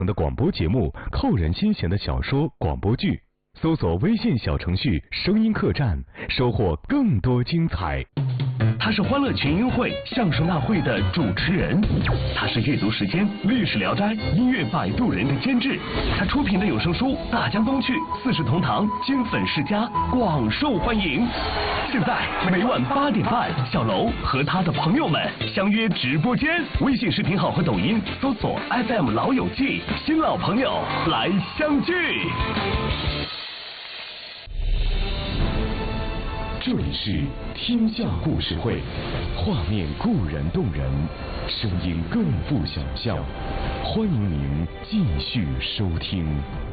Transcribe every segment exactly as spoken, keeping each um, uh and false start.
的广播节目，扣人心弦的小说、广播剧，搜索微信小程序“声音客栈”，收获更多精彩。 他是欢乐群英会相声大会的主持人，他是阅读时间、历史聊斋、音乐摆渡人的监制，他出品的有声书《大江东去》《四世同堂》金粉世家广受欢迎。现在每晚八点半，小楼和他的朋友们相约直播间，微信视频号和抖音搜索 F M 老友记，新老朋友来相聚。 这里是天下故事会，画面固然动人，声音更富想象。欢迎您继续收听。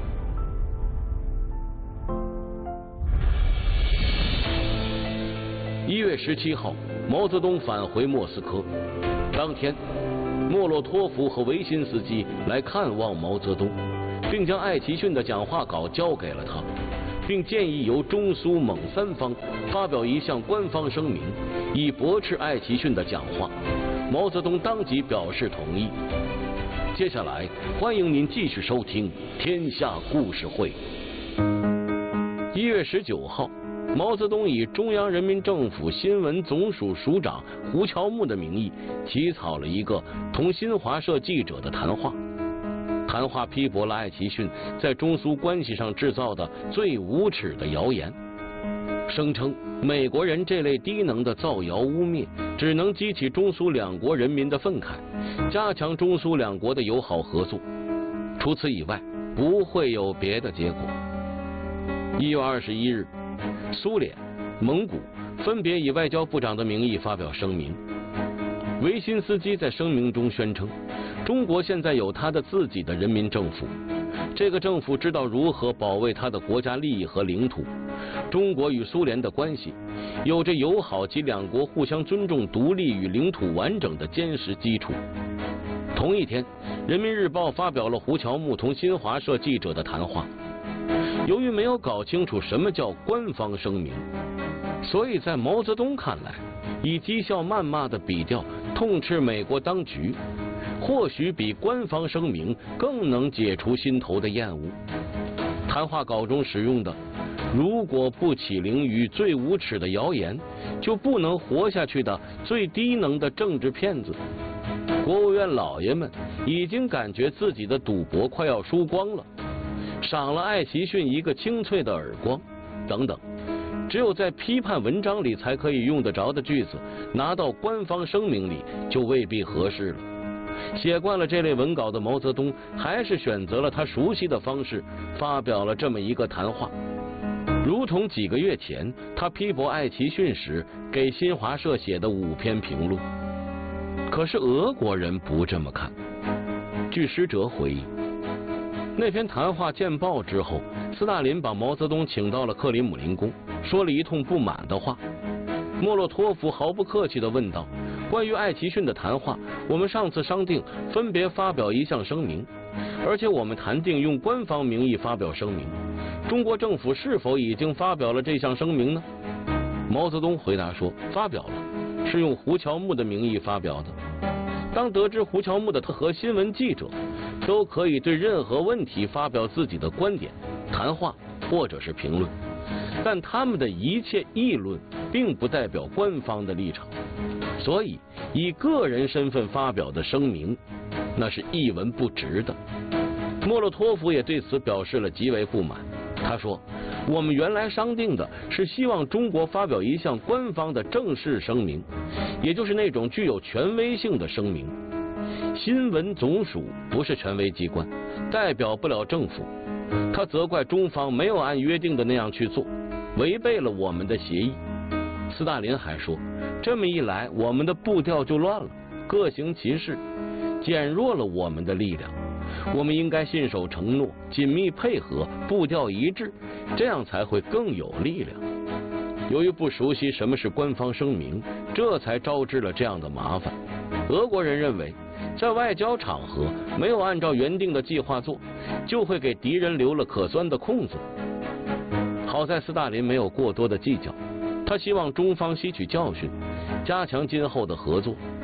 一月十七号，毛泽东返回莫斯科。当天，莫洛托夫和维辛斯基来看望毛泽东，并将艾奇逊的讲话稿交给了他，并建议由中苏蒙三方发表一项官方声明，以驳斥艾奇逊的讲话。毛泽东当即表示同意。接下来，欢迎您继续收听《天下故事会》。一月十九号，毛泽东以中央人民政府新闻总署署长胡乔木的名义起草了一个同新华社记者的谈话。谈话批驳了艾奇逊在中苏关系上制造的最无耻的谣言，声称美国人这类低能的造谣污蔑只能激起中苏两国人民的愤慨，加强中苏两国的友好合作，除此以外不会有别的结果。一月二十一日，苏联、蒙古分别以外交部长的名义发表声明。维辛斯基在声明中宣称，中国现在有他的自己的人民政府，这个政府知道如何保卫他的国家利益和领土。中国与苏联的关系有着友好及两国互相尊重、独立与领土完整的坚实基础。同一天，人民日报发表了胡乔木同新华社记者的谈话。由于没有搞清楚什么叫官方声明，所以在毛泽东看来，以讥笑谩骂的笔调痛斥美国当局，或许比官方声明更能解除心头的厌恶。谈话稿中使用的“如果不起灵于最无耻的谣言，就不能活下去”的最低能的政治骗子，国务院老爷们已经感觉自己的赌博快要输光了，赏了艾奇逊一个清脆的耳光，等等。只有在批判文章里才可以用得着的句子，拿到官方声明里就未必合适了。写惯了这类文稿的毛泽东，还是选择了他熟悉的方式，发表了这么一个谈话，如同几个月前他批驳艾奇逊时给新华社写的五篇评论。可是俄国人不这么看。据使者回忆，那篇谈话见报之后，斯大林把毛泽东请到了克里姆林宫，说了一通不满的话。莫洛托夫毫不客气地问道，关于艾奇逊的谈话，我们上次商定分别发表一项声明，而且我们谈定用官方名义发表声明，中国政府是否已经发表了这项声明呢？毛泽东回答说，发表了，是用胡乔木的名义发表的。当得知胡乔木的和新闻记者都可以对任何问题发表自己的观点、谈话或者是评论，但他们的一切议论并不代表官方的立场，所以以个人身份发表的声明，那是一文不值的。莫洛托夫也对此表示了极为不满。他说，我们原来商定的是希望中国发表一项官方的正式声明，也就是那种具有权威性的声明。新闻总署不是权威机关，代表不了政府。他责怪中方没有按约定的那样去做，违背了我们的协议。斯大林还说，这么一来我们的步调就乱了，各行其事，减弱了我们的力量。我们应该信守承诺，紧密配合，步调一致，这样才会更有力量。由于不熟悉什么是官方声明，这才招致了这样的麻烦。俄国人认为，在外交场合没有按照原定的计划做，就会给敌人留了可钻的空子。好在斯大林没有过多的计较，他希望中方吸取教训，加强今后的合作。